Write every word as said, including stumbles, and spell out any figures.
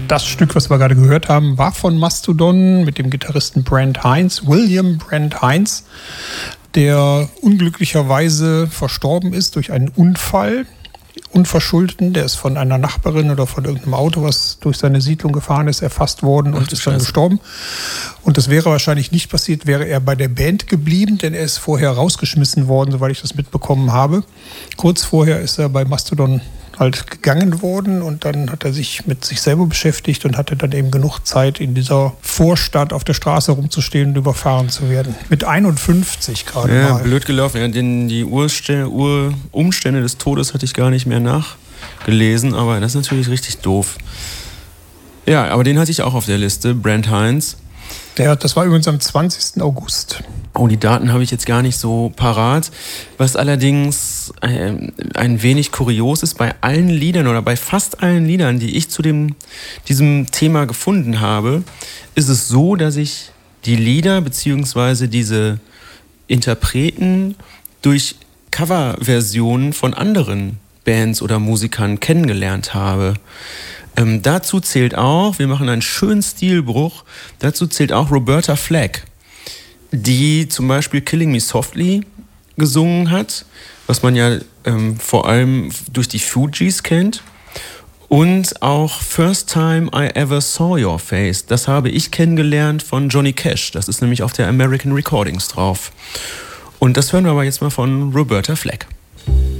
Das Stück, was wir gerade gehört haben, war von Mastodon mit dem Gitarristen Brent Hinds, William Brent Hinds, der unglücklicherweise verstorben ist durch einen Unfall. Unverschuldeten, der ist von einer Nachbarin oder von irgendeinem Auto, was durch seine Siedlung gefahren ist, erfasst worden und ist dann gestorben. Und das wäre wahrscheinlich nicht passiert, wäre er bei der Band geblieben, denn er ist vorher rausgeschmissen worden, soweit ich das mitbekommen habe. Kurz vorher ist er bei Mastodon halt gegangen worden und dann hat er sich mit sich selber beschäftigt und hatte dann eben genug Zeit, in dieser Vorstadt auf der Straße rumzustehen und überfahren zu werden. Mit einundfünfzig gerade ja, mal. Blöd gelaufen. Ja, den, die Urste- Urumstände des Todes hatte ich gar nicht mehr nachgelesen, aber das ist natürlich richtig doof. Ja, aber den hatte ich auch auf der Liste, Brent Hinds. Der, das war übrigens am zwanzigsten August. Oh, die Daten habe ich jetzt gar nicht so parat. Was allerdings ein, ein wenig kurios ist, bei allen Liedern oder bei fast allen Liedern, die ich zu dem, diesem Thema gefunden habe, ist es so, dass ich die Lieder bzw. diese Interpreten durch Coverversionen von anderen Bands oder Musikern kennengelernt habe. Ähm, dazu zählt auch, wir machen einen schönen Stilbruch, dazu zählt auch Roberta Flack, die zum Beispiel Killing Me Softly gesungen hat, was man ja ähm, vor allem durch die Fugees kennt. Und auch First Time I Ever Saw Your Face, das habe ich kennengelernt von Johnny Cash. Das ist nämlich auf der American Recordings drauf. Und das hören wir aber jetzt mal von Roberta Flack.